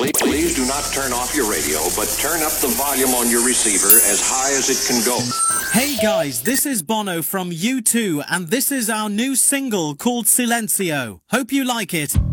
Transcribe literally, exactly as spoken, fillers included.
Please, please do not turn off your radio, but turn up the volume on your receiver as high as it can go. Hey guys, this is Bono from U two, and this is our new single called Silencio. Hope you like it.